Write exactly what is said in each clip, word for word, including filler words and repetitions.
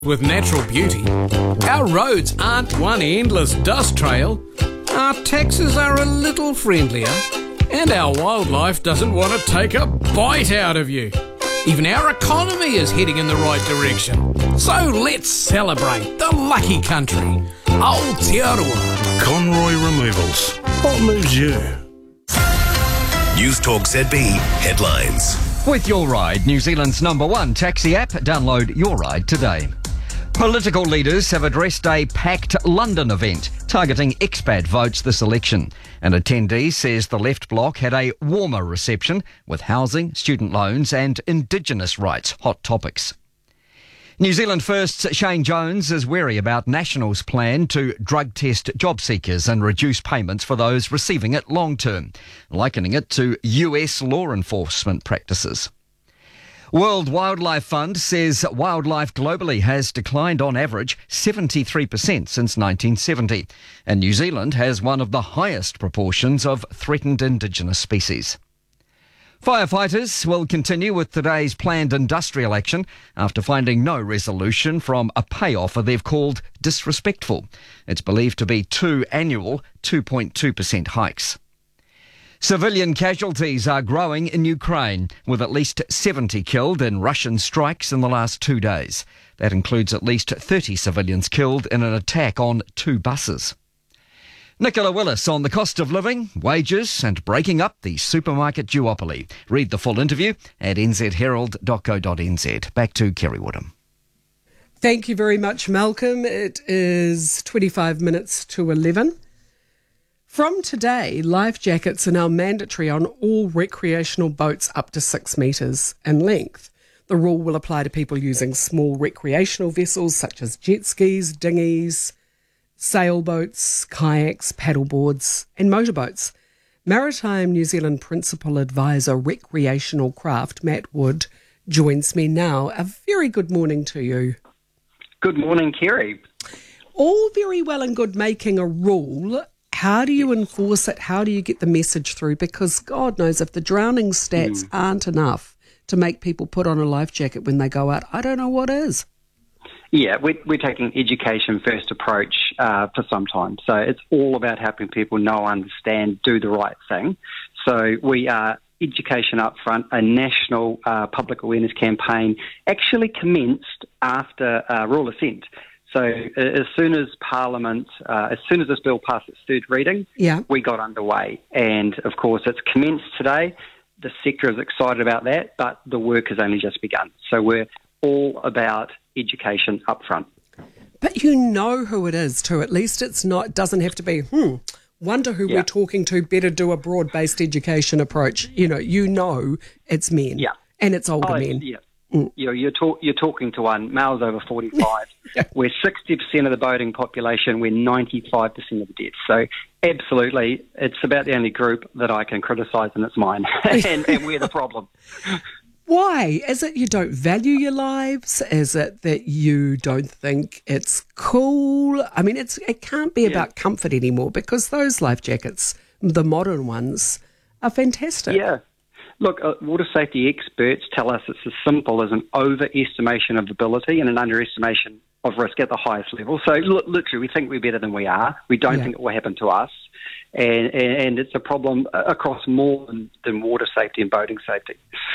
With natural beauty. Our roads aren't one endless dust trail. Our taxes are a little friendlier. And our wildlife doesn't want to take a bite out of you. Even our economy is heading in the right direction. So let's celebrate the lucky country, Aotearoa. Conroy Removals. What moves you? News Talk Z B headlines. With Your Ride, New Zealand's number one taxi app, download Your Ride today. Political leaders have addressed a packed London event targeting expat votes this election. An attendee says the left bloc had a warmer reception with housing, student loans and Indigenous rights hot topics. New Zealand First's Shane Jones is wary about National's plan to drug test job seekers and reduce payments for those receiving it long term, likening it to U S law enforcement practices. World Wildlife Fund says wildlife globally has declined on average seventy-three percent since nineteen seventy, and New Zealand has one of the highest proportions of threatened Indigenous species. Firefighters will continue with today's planned industrial action after finding no resolution from a pay offer they've called disrespectful. It's believed to be two annual two point two percent hikes. Civilian casualties are growing in Ukraine, with at least seventy killed in Russian strikes in the last two days. That includes at least thirty civilians killed in an attack on two buses. Nicola Willis on the cost of living, wages and breaking up the supermarket duopoly. Read the full interview at n z herald dot co dot n z. Back to Kerry Woodham. Thank you very much, Malcolm. It is twenty-five minutes to eleven. From today, life jackets are now mandatory on all recreational boats up to six metres in length. The rule will apply to people using small recreational vessels such as jet skis, dinghies, sailboats, kayaks, paddleboards and motorboats. Maritime New Zealand Principal Advisor Recreational Craft, Matt Wood, joins me now. A very good morning to you. Good morning, Kerry. All very well and good making a rule. How do you enforce it? How do you get the message through? Because God knows if the drowning stats mm. aren't enough to make people put on a life jacket when they go out, I don't know what is. Yeah, we're, we're taking education first approach uh, for some time. So it's all about helping people know, understand, do the right thing. So we are education up front. A national uh, public awareness campaign actually commenced after uh, Royal Assent. So as soon as Parliament, uh, as soon as this bill passed its third reading, yeah. we got underway. And, of course, it's commenced today. The sector is excited about that, but the work has only just begun. So we're all about education up front. But you know who it is too. At least it's not, it doesn't have to be, hmm, wonder who yeah. we're talking to, better do a broad-based education approach. You know, you know it's men. Yeah. And it's older oh, men. Yeah. Mm. You know, you're, talk, you're talking to one, males over forty-five. yeah. We're sixty percent of the boating population. We're ninety-five percent of the deaths. So absolutely, it's about the only group that I can criticise, and it's mine. and, and we're the problem. Why? Is it you don't value your lives? Is it that you don't think it's cool? I mean, it's it can't be yeah. about comfort anymore because those life jackets, the modern ones, are fantastic. Yeah. Look, uh, water safety experts tell us it's as simple as an overestimation of ability and an underestimation of risk at the highest level. So l- literally, we think we're better than we are. We don't yeah. think it will happen to us. And, and, and it's a problem across more than, than water safety and boating safety.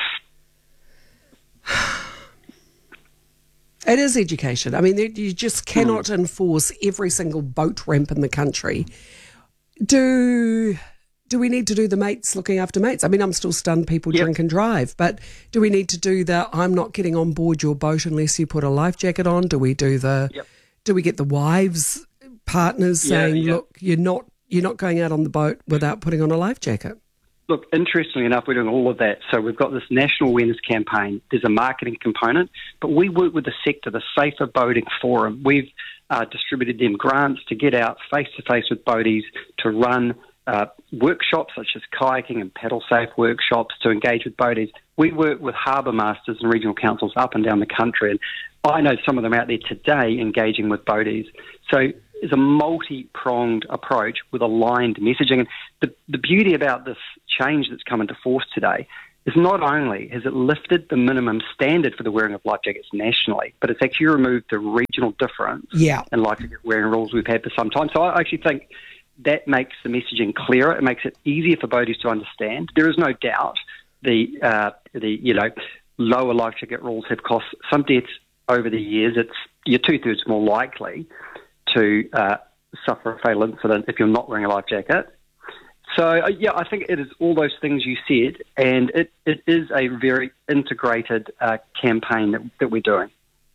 It is education. I mean, you just cannot mm. enforce every single boat ramp in the country. Do... Do we need to do the mates looking after mates? I mean, I'm still stunned people yep. drink and drive, but do we need to do the I'm not getting on board your boat unless you put a life jacket on? Do we do the, yep. do we get the wives, partners yeah, saying, yeah. look, you're not you're not going out on the boat without putting on a life jacket? Look, interestingly enough, we're doing all of that. So we've got this national awareness campaign. There's a marketing component, but we work with the sector, the Safer Boating Forum. We've uh, distributed them grants to get out face-to-face with boaties to run Uh, workshops such as kayaking and paddle safe workshops to engage with boaties. We work with harbour masters and regional councils up and down the country, and I know some of them out there today engaging with boaties. So it's a multi-pronged approach with aligned messaging. And the, the beauty about this change that's come into force today is not only has it lifted the minimum standard for the wearing of life jackets nationally, but it's actually removed the regional difference Yeah. in life jacket wearing rules we've had for some time. So I actually think that makes the messaging clearer. It makes it easier for boaties to understand. There is no doubt the uh, the you know lower life jacket rules have cost some deaths over the years. It's you're two thirds more likely to uh, suffer a fatal incident if you're not wearing a life jacket. So uh, yeah, I think it is all those things you said, and it, it is a very integrated uh, campaign that, that we're doing.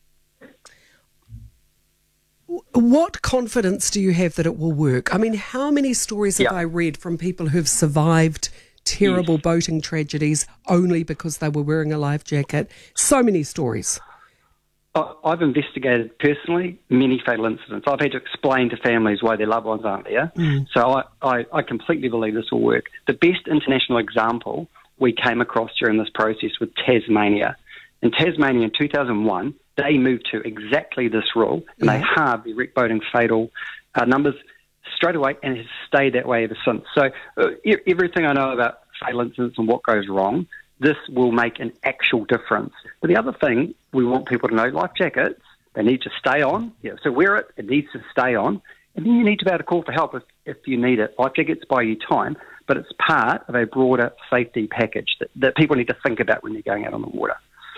What confidence do you have that it will work? I mean, how many stories have Yeah. I read from people who've survived terrible Yes. boating tragedies only because they were wearing a life jacket? So many stories. I- I've investigated personally many fatal incidents. I've had to explain to families why their loved ones aren't there. So I, I, I completely believe this will work. The best international example we came across during this process was Tasmania. In Tasmania in two thousand one, they moved to exactly this rule, and Yeah. they halved the wreck boating fatal uh, numbers straight away, and it has stayed that way ever since. So uh, e- everything I know about fatal incidents and what goes wrong, this will make an actual difference. But the other thing we want people to know, life jackets, they need to stay on. Yeah, so wear it, it needs to stay on. And then you need to be able to call for help if, if you need it. Life jackets buy you time, but it's part of a broader safety package that, that people need to think about when they're going out on the water.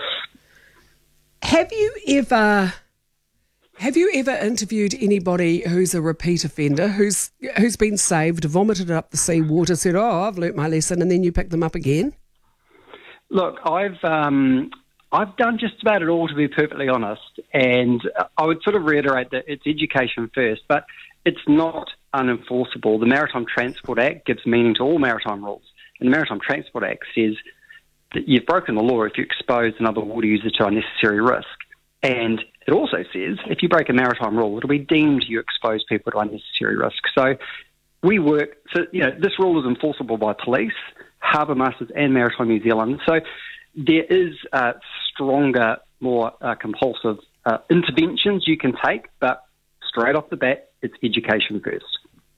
Have you ever have you ever interviewed anybody who's a repeat offender, who's who's been saved, vomited up the seawater, said, "Oh, I've learnt my lesson," and then you pick them up again? Look, I've um, I've done just about it all, to be perfectly honest, and I would sort of reiterate that it's education first, but it's not unenforceable. The Maritime Transport Act gives meaning to all maritime rules, and the Maritime Transport Act says that you've broken the law if you expose another water user to unnecessary risk. And it also says if you break a maritime rule, it'll be deemed you expose people to unnecessary risk. So we work, so, you know, this rule is enforceable by police, harbour masters and Maritime New Zealand. So there is uh, stronger, more uh, compulsive uh, interventions you can take, but straight off the bat, it's education first.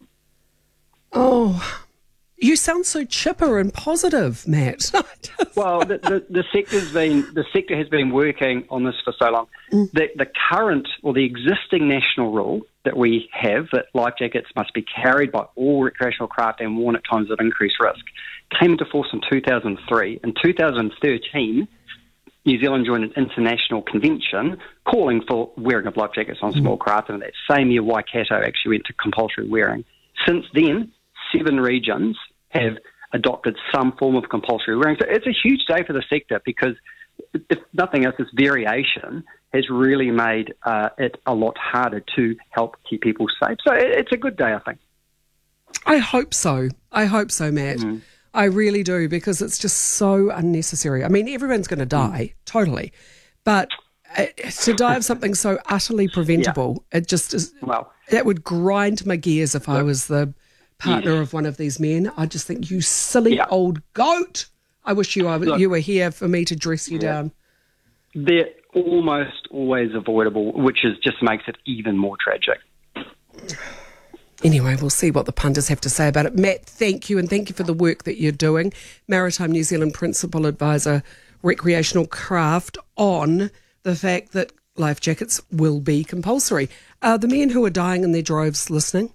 Oh, you sound so chipper and positive, Matt. Well, the, the, the sector's been the sector has been working on this for so long. Mm. The, the current or the existing national rule that we have that life jackets must be carried by all recreational craft and worn at times of increased risk came into force in two thousand three. In two thousand thirteen, New Zealand joined an international convention calling for wearing of life jackets on small craft, and that same year Waikato actually went to compulsory wearing. Since then, seven regions have adopted some form of compulsory wearing. So it's a huge day for the sector because, if nothing else, this variation has really made uh, it a lot harder to help keep people safe. So it, it's a good day, I think. I hope so. I hope so, Matt. Mm. I really do, because it's just so unnecessary. I mean, everyone's going to die, mm. totally. But uh, to die of something so utterly preventable, yeah. it just is, well, that would grind my gears if I was the partner yes. of one of these men. I just think, you silly yeah. old goat. I wish you, I, Look, you were here for me to dress you yeah. down. They're almost always avoidable, which is just makes it even more tragic. Anyway, we'll see what the punters have to say about it. Matt, thank you, and thank you for the work that you're doing. Maritime New Zealand Principal Advisor, Recreational Craft, on the fact that life jackets will be compulsory. Are the men who are dying in their droves listening?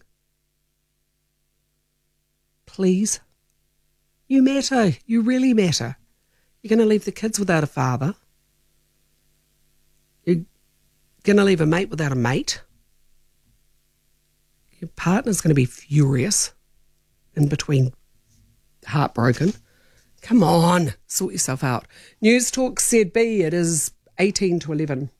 Please. You matter. You really matter. You're going to leave the kids without a father. You're going to leave a mate without a mate. Your partner's going to be furious, in between heartbroken. Come on, sort yourself out. News Talk Z B, it is eighteen to eleven.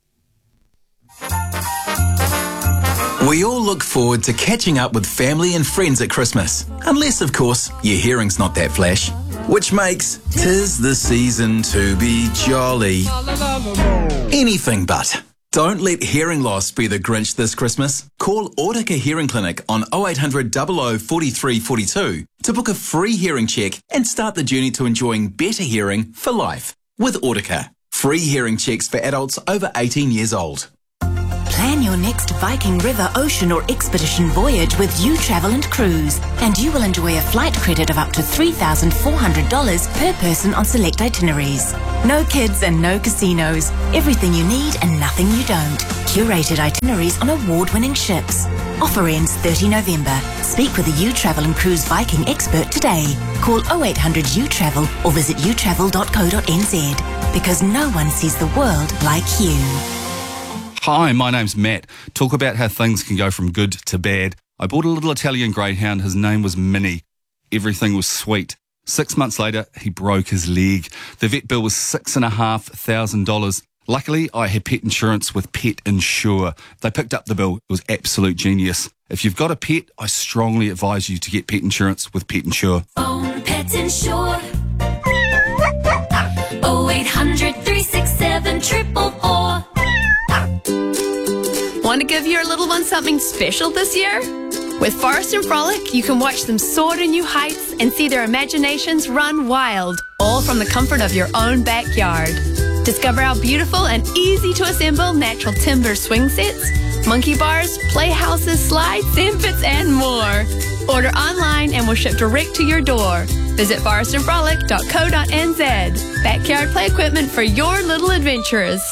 We all look forward to catching up with family and friends at Christmas. Unless, of course, your hearing's not that flash. Which makes "'tis the season to be jolly" anything but. Don't let hearing loss be the Grinch this Christmas. Call Autica Hearing Clinic on oh eight hundred, oh oh, four three four two to book a free hearing check and start the journey to enjoying better hearing for life with Autica. Free hearing checks for adults over eighteen years old. Plan your your next Viking River, ocean or expedition voyage with You Travel and Cruise, and you will enjoy a flight credit of up to three thousand four hundred dollars per person on select itineraries. No kids and no casinos. Everything you need and nothing you don't. Curated itineraries on award-winning ships. Offer ends the thirtieth of November. Speak with a You Travel and Cruise Viking expert today. Call oh eight hundred U travel or visit you travel dot co dot n z, because no one sees the world like you. Hi, my name's Matt. Talk about how things can go from good to bad. I bought a little Italian greyhound. His name was Minnie. Everything was sweet. Six months later, he broke his leg. The vet bill was six and a half thousand dollars. Luckily, I had pet insurance with Pet Insure. They picked up the bill. It was absolute genius. If you've got a pet, I strongly advise you to get pet insurance with Pet Insure. Phone Pet Insure. oh eight hundred, three six seven, four four four. Want to give your little one something special this year? With Forest and Frolic, you can watch them soar to new heights and see their imaginations run wild, all from the comfort of your own backyard. Discover our beautiful and easy to assemble natural timber swing sets, monkey bars, playhouses, slides, sand pits, and more. Order online and we'll ship direct to your door. Visit forest and frolic dot co dot n z. Backyard play equipment for your little adventurers.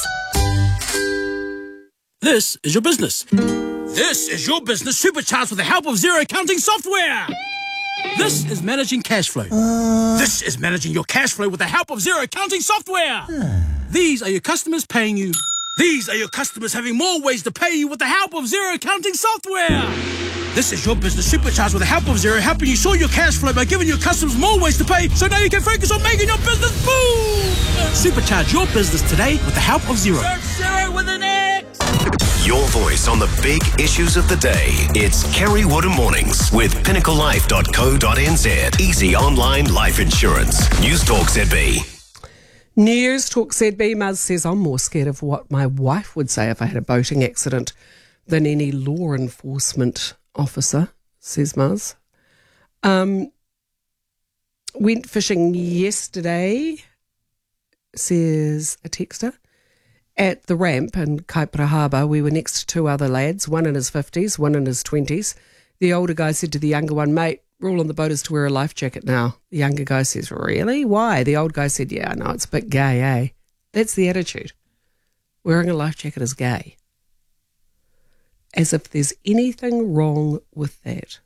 This is your business. This is your business supercharged with the help of Xero accounting software. This is managing cash flow. Uh... This is managing your cash flow with the help of Xero accounting software. Uh... These are your customers paying you. These are your customers having more ways to pay you with the help of Xero accounting software. This is your business supercharged with the help of Xero, helping you sort your cash flow by giving your customers more ways to pay, so now you can focus on making your business boom. Supercharge your business today with the help of Xero. Xero with an X. Your voice on the big issues of the day. It's Kerry Woodham Mornings with pinnacle life dot co dot n z. Easy online life insurance. News Talk Z B. News Talk Z B. Muzz says, I'm more scared of what my wife would say if I had a boating accident than any law enforcement officer, says Muzz. Um, went fishing yesterday, says a texter. At the ramp in Kaipara Harbour, we were next to two other lads, one in his fifties, one in his twenties. The older guy said to the younger one, mate, rule on the boat is to wear a life jacket now. The younger guy says, really? Why? The old guy said, yeah, no, it's a bit gay, eh? That's the attitude. Wearing a life jacket is gay. As if there's anything wrong with that.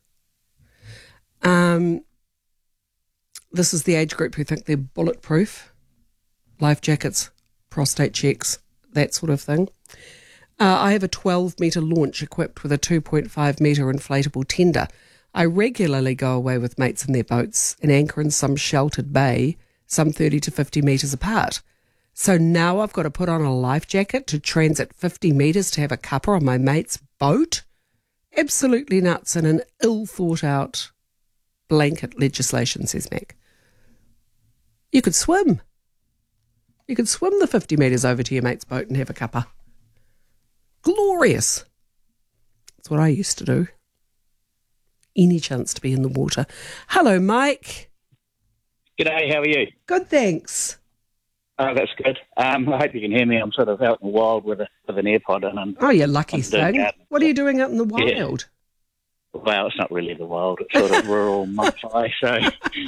Um, this is the age group who think they're bulletproof. Life jackets, prostate checks, that sort of thing. Uh, I have a twelve metre launch equipped with a two point five metre inflatable tender. I regularly go away with mates in their boats and anchor in some sheltered bay, some thirty to fifty metres apart. So now I've got to put on a life jacket to transit fifty metres to have a cuppa on my mate's boat? Absolutely nuts, and an ill thought out blanket legislation, says Mac. You could swim. You could swim the fifty metres over to your mate's boat and have a cuppa. Glorious. That's what I used to do. Any chance to be in the water. Hello, Mike. G'day, how are you? Good, thanks. Oh, that's good. Um, I hope you can hear me. I'm sort of out in the wild with a with an AirPod in. And oh, you lucky thing. What are you doing out in the wild? Yeah. Well, it's not really the wild. It's sort of rural Mumbai, so...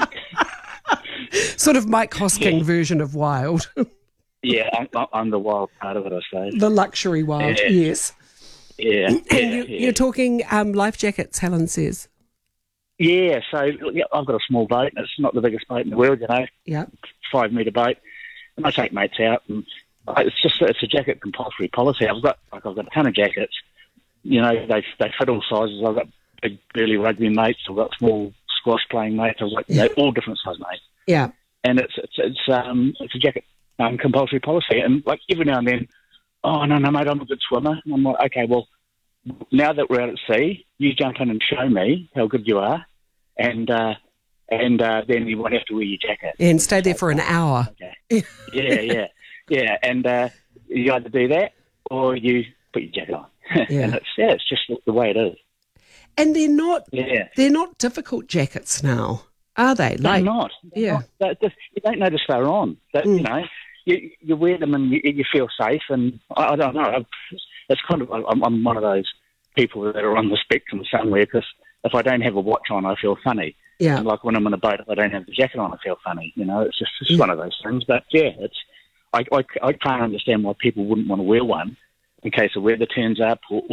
Sort of Mike Hosking yeah. version of wild. Yeah, I'm, I'm the wild part of it, I suppose. The luxury wild, yeah. yes. Yeah. And yeah, you, yeah. you're talking um, life jackets, Helen says. Yeah, so yeah, I've got a small boat. And it's not the biggest boat in the world, you know. Yeah. Five metre boat. And I take mates out, and it's just it's a jacket compulsory policy. I've got like I've got a ton of jackets. You know, they they fit all sizes. I've got big burly rugby mates. I've got small squash playing mates. I've got yeah. you know, all different size mates. Yeah. And it's it's it's um it's a jacket um, compulsory policy. And like every now and then, oh no no mate, I'm a good swimmer. And I'm like, okay, well now that we're out at sea, you jump in and show me how good you are, and. uh And uh, then you won't have to wear your jacket. And stay there for an hour. Okay. yeah, yeah, yeah. And uh, you either do that or you put your jacket on. Yeah. And it's yeah, it's just the way it is. And they're not. Yeah. They're not difficult jackets now, are they? They're like, not. They're yeah. not. They're just, you don't notice they're on. That mm. you know, you, you wear them and you, you feel safe. And I, I don't know. I've, it's kind of, I'm, I'm one of those people that are on the spectrum somewhere, because if I don't have a watch on, I feel funny. Yeah. And like when I'm on a boat, if I don't have the jacket on, I feel funny. You know, it's just it's mm. one of those things. But yeah, it's I, I, I can't understand why people wouldn't want to wear one in case the weather turns up, or,